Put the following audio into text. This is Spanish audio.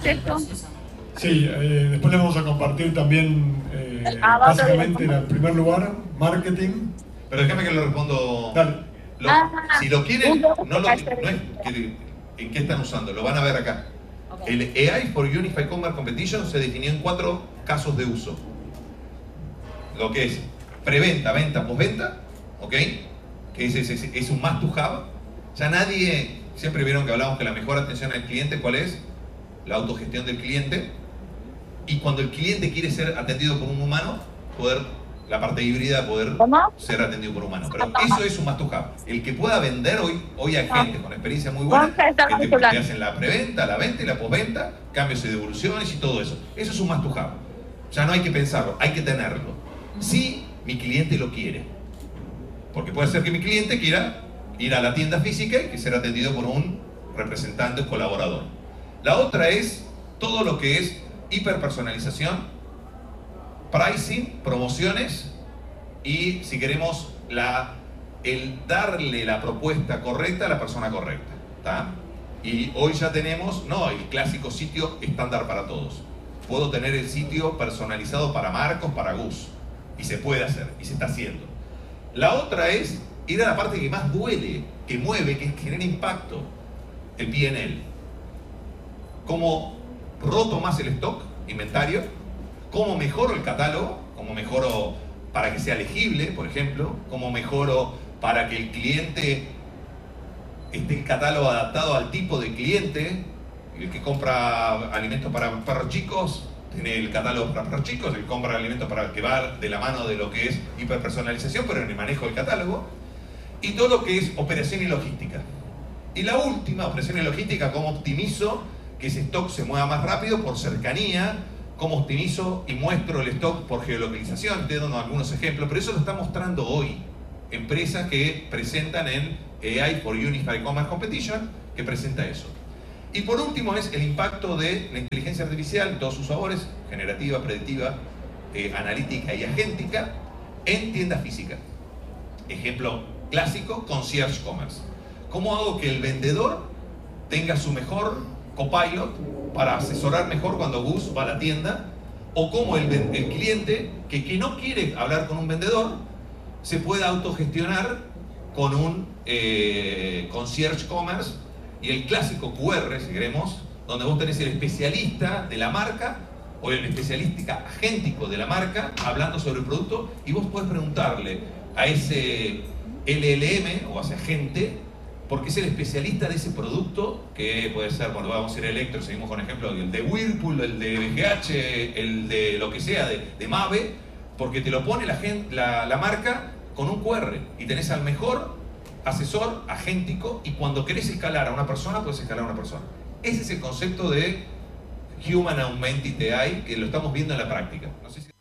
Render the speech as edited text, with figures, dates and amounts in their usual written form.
esto? Sí, después les vamos a compartir también, básicamente, en primer lugar, marketing. Pero déjame que lo respondo. Dale. Si lo quieren, no es que, en qué están usando, lo van a ver acá. El AI for Unified Commerce Competition se definió en 4 casos de uso. Lo que es preventa, venta, postventa, ¿ok? Que es un must to have. Ya nadie, siempre vieron que hablamos que la mejor atención al cliente, ¿cuál es? La autogestión del cliente. Y cuando el cliente quiere ser atendido por un humano, la parte híbrida, poder ser atendido por un humano. Pero eso es un must to have. El que pueda vender hoy hay gente con experiencia muy buena, que te hacen la preventa, la venta y la postventa, cambios y devoluciones y todo eso. Eso es un must to have. Ya no hay que pensarlo, hay que tenerlo. Si mi cliente lo quiere. Porque puede ser que mi cliente quiera ir a la tienda física y que ser atendido por un representante o colaborador. La otra es todo lo que es hiperpersonalización, pricing, promociones y, si queremos, el darle la propuesta correcta a la persona correcta. ¿Tá? Y hoy ya tenemos, no el clásico sitio estándar para todos. Puedo tener el sitio personalizado para Marcos, para Gus. Y se puede hacer, y se está haciendo. La otra es ir a la parte que más duele, que mueve, que genera impacto, el P&L. ¿Cómo roto más el stock, inventario? ¿Cómo mejoro el catálogo? ¿Cómo mejoro para que sea legible, por ejemplo? ¿Cómo mejoro para que el cliente esté el catálogo adaptado al tipo de cliente? El que compra alimentos para perros chicos tiene el catálogo para perros chicos, el que compra alimentos para el que va de la mano de lo que es hiperpersonalización, pero en el manejo del catálogo. Y todo lo que es operación y logística. Y la última, operación y logística, cómo optimizo que ese stock se mueva más rápido por cercanía, cómo optimizo y muestro el stock por geolocalización. Estoy dando algunos ejemplos, pero eso lo está mostrando hoy empresas que presentan en AI for Unified Commerce Competition, que presenta eso. Y por último es el impacto de la inteligencia artificial en todos sus sabores, generativa, predictiva, analítica y agéntica, en tiendas físicas. Ejemplo clásico, concierge commerce. ¿Cómo hago que el vendedor tenga su mejor copilot para asesorar mejor cuando Gus va a la tienda? O cómo el cliente que no quiere hablar con un vendedor se puede autogestionar con un concierge commerce y el clásico QR, si queremos, donde vos tenés el especialista de la marca o el especialista agéntico de la marca hablando sobre el producto y vos podés preguntarle a ese LLM o a ese agente porque es el especialista de ese producto, que puede ser, bueno, vamos a ir a Electro, seguimos con ejemplo, el de Whirlpool, el de BGH, el de lo que sea, de Mave, porque te lo pone la marca con un QR y tenés al mejor asesor agéntico y cuando querés escalar a una persona, puedes escalar a una persona. Ese es el concepto de Human Augmented AI que lo estamos viendo en la práctica. No sé si